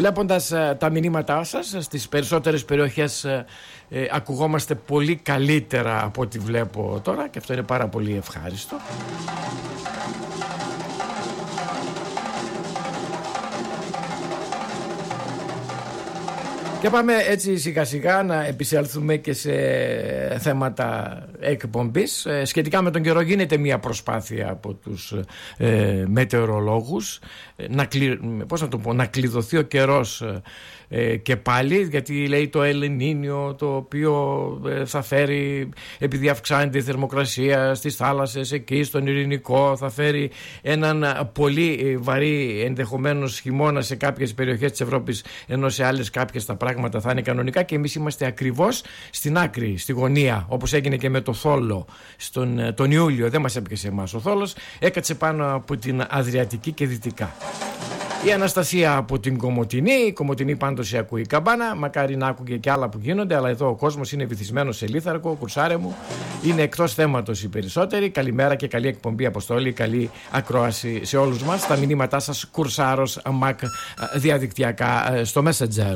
Βλέποντας τα μηνύματά σας, στις περισσότερες περιοχές ακουγόμαστε πολύ καλύτερα από ό,τι βλέπω τώρα και αυτό είναι πάρα πολύ ευχάριστο. Και πάμε έτσι σιγά σιγά να επισέλθουμε και σε θέματα εκπομπής. Σχετικά με τον καιρό γίνεται μια προσπάθεια από τους μετεωρολόγους να κλειδωθεί ο καιρός και πάλι, γιατί λέει το Ελνίνιο, το οποίο θα φέρει, επειδή αυξάνεται η θερμοκρασία στις θάλασσες εκεί στον Ειρηνικό, θα φέρει έναν πολύ βαρύ ενδεχομένως χειμώνα σε κάποιες περιοχές της Ευρώπης, ενώ σε άλλες κάποιες τα πράγματα θα είναι κανονικά, και εμείς είμαστε ακριβώς στην άκρη, στη γωνία, όπως έγινε και με το Θόλο τον Ιούλιο. Δεν μας έπιασε εμάς ο Θόλος, έκατσε πάνω από την Αδριατική και δυτικά. Η Αναστασία από την Κομοτηνή. Η Κομοτηνή πάντως ακούει καμπάνα. Μακάρι να άκουγε και άλλα που γίνονται, αλλά εδώ ο κόσμος είναι βυθισμένος σε λίθαρκο. Κουρσάρε μου. Είναι εκτός θέματος οι περισσότεροι. Καλημέρα και καλή εκπομπή, Αποστόλη. Καλή ακρόαση σε όλους μας. Τα μηνύματά σας Κουρσάρος Μακ διαδικτυακά στο Messenger.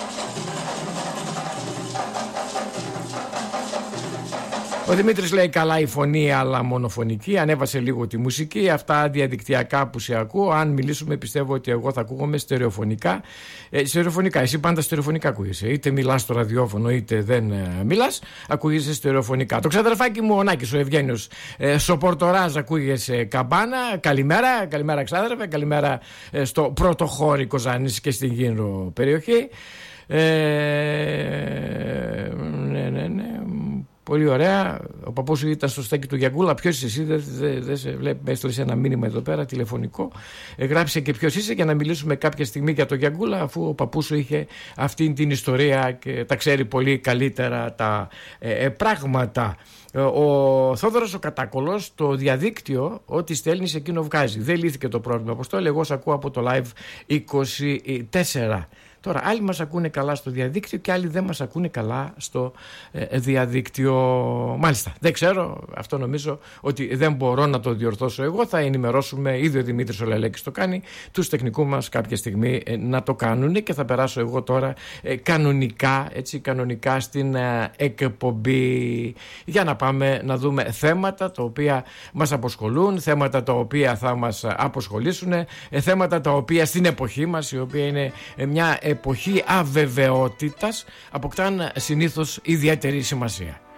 Ο Δημήτρης λέει καλά η φωνή αλλά μονοφωνική, ανέβασε λίγο τη μουσική, αυτά διαδικτυακά που σε ακούω, αν μιλήσουμε πιστεύω ότι εγώ θα ακούγομαι στερεοφωνικά. Στερεοφωνικά, εσύ πάντα στερεοφωνικά ακούγεσαι, είτε μιλάς στο ραδιόφωνο είτε δεν μιλάς, ακούγεσαι στερεοφωνικά. Το ξαδερφάκι μου ο Νάκης ο Ευγένιος Σοπορτοράζ ακούγεσαι καμπάνα, καλημέρα ξάδερφε, καλημέρα στο πρώτο χώρι Κοζάνης και στην γύρω περιοχή. Ναι. Πολύ ωραία. Ο παππούς σου ήταν στο στέκι του Γιαγκούλα. Ποιος είσαι εσύ, δεν σε βλέπει. Με έστειλε ένα μήνυμα εδώ πέρα τηλεφωνικό. Γράψε και ποιος είσαι για να μιλήσουμε κάποια στιγμή για το Γιαγκούλα, αφού ο παππούς σου είχε αυτή την ιστορία και τα ξέρει πολύ καλύτερα τα πράγματα. Ο Θόδωρος ο Κατάκολος, το διαδίκτυο, ό,τι στέλνει σε εκείνο βγάζει. Δεν λύθηκε το πρόβλημα. Αποστόλη, εγώ σ' ακούω από το live 24. Τώρα, άλλοι μας ακούνε καλά στο διαδίκτυο και άλλοι δεν μας ακούνε καλά στο διαδίκτυο. Μάλιστα, δεν ξέρω, αυτό νομίζω ότι δεν μπορώ να το διορθώσω εγώ. Θα ενημερώσουμε, ήδη ο Δημήτρης ο Λελέκης το κάνει, τους τεχνικούς μας κάποια στιγμή να το κάνουν, και θα περάσω εγώ τώρα κανονικά στην εκπομπή, για να πάμε να δούμε θέματα τα οποία μας αποσχολούν, θέματα τα οποία θα μας αποσχολήσουν, θέματα τα οποία στην εποχή μας, η οποία είναι μια εποχή αβεβαιότητας, αποκτάν συνήθως ιδιαίτερη σημασία.